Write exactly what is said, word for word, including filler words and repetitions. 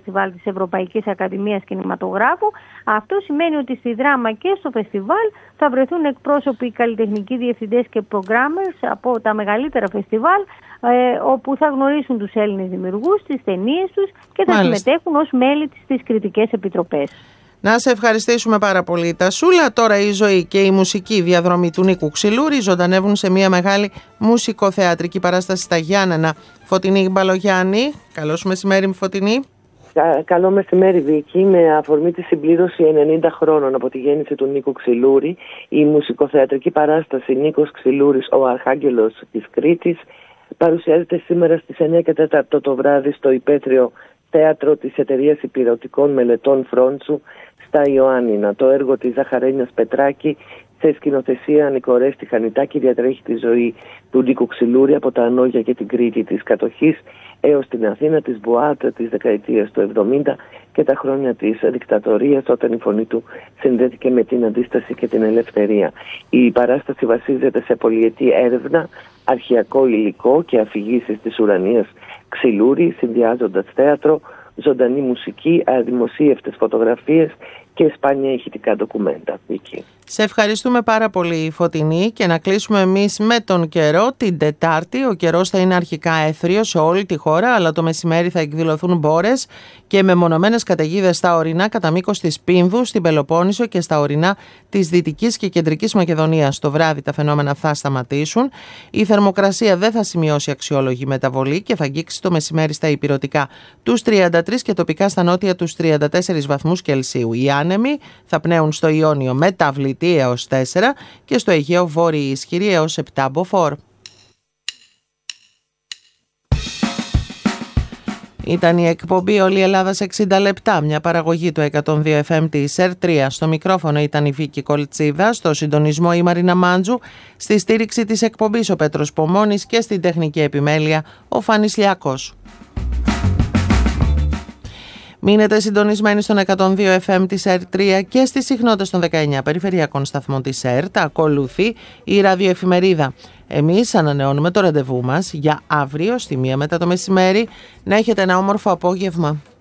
φεστιβάλ της Ευρωπαϊκής Ακαδημίας Κινηματογράφου. Αυτό σημαίνει ότι στη Δράμα και στο φεστιβάλ θα βρεθούν εκπρόσωποι, καλλιτεχνικοί διευθυντές και programmers από τα μεγαλύτερα φεστιβάλ, ε, όπου θα γνωρίσουν τους Έλληνες δημιουργούς, τις ταινίες τους και θα Μάλιστα. συμμετέχουν ως μέλη στις κριτικές επιτροπές. Να σε ευχαριστήσουμε πάρα πολύ, Τασούλα. Τώρα η ζωή και η μουσική διαδρομή του Νίκου Ξυλούρη ζωντανεύουν σε μια μεγάλη μουσικοθεατρική παράσταση στα Γιάννενα. Φωτεινή Μπαλογιάννη, καλώς μεσημέρι, Φωτεινή. Καλό μεσημέρι, Βίκη. Με αφορμή τη συμπλήρωση ενενήντα χρόνων από τη γέννηση του Νίκου Ξυλούρη, η μουσικοθεατρική παράσταση Νίκος Ξυλούρης, ο Αρχάγγελος της Κρήτης, παρουσιάζεται σήμερα στις εννιά και τέσσερα το βράδυ στο υπαίθριο θέατρο της Εταιρείας Υπηρετικών Μελετών Φρόντσου στα Ιωάννινα. Το έργο της Ζαχαρένιας Πετράκη, σε σκηνοθεσία Νικορέστη Χανιτάκη, διατρέχει τη ζωή του Νίκου Ξυλούρη από τα Ανόγια και την Κρήτη της κατοχής έως την Αθήνα της Μπουάτ της δεκαετίας του εβδομήντα και τα χρόνια της δικτατορίας, όταν η φωνή του συνδέθηκε με την αντίσταση και την ελευθερία. Η παράσταση βασίζεται σε πολυετή έρευνα, αρχαιακό υλικό και αφηγήσεις της ουρανίας Ξυλούρη, συνδυάζοντας θέατρο, ζωντανή μουσική, αδημοσίευτες φωτογραφίες και σπάνια ηχητικά ντοκουμέντα. Εκεί. Σε ευχαριστούμε πάρα πολύ, Φωτεινή, και να κλείσουμε εμείς με τον καιρό. Την Τετάρτη ο καιρός θα είναι αρχικά έθριος σε όλη τη χώρα, αλλά το μεσημέρι θα εκδηλωθούν μπόρες και μεμονωμένες καταιγίδες στα ορεινά κατά μήκος της Πίνδου, στην Πελοπόννησο και στα ορεινά της Δυτικής και Κεντρικής Μακεδονίας. Το βράδυ τα φαινόμενα θα σταματήσουν. Η θερμοκρασία δεν θα σημειώσει αξιόλογη μεταβολή και θα αγγίξει το μεσημέρι στα ηπειρωτικά τους τριάντα τρεις και τοπικά στα νότια τους τριάντα τέσσερις βαθμούς Κελσίου. Οι άνεμοι θα πνέουν στο Ιόνιο μεταβλητή έως τέσσερα και στο Αιγαίο βόρειοι ισχυροί έως επτά μποφόρ. Ήταν η εκπομπή «Όλη η Ελλάδα σε εξήντα λεπτά», μια παραγωγή του εκατόν δύο εφ εμ της ΕΡ τρία. Στο μικρόφωνο ήταν η Βίκη Κολτσίδα, στο συντονισμό η Μαρίνα Μάντζου, στη στήριξη της εκπομπής ο Πέτρος Πομώνης και στην τεχνική επιμέλεια ο Φάνης Λιάκος. Μείνετε συντονισμένοι στον εκατόν δύο εφ εμ της ΕΡ τρία και στις συχνότητες των δεκαεννιά περιφερειακών σταθμών της ΕΡΤ. Ακολουθεί η ραδιοεφημερίδα. Εμείς ανανεώνουμε το ραντεβού μας για αύριο στη μία μετά το μεσημέρι. Να έχετε ένα όμορφο απόγευμα.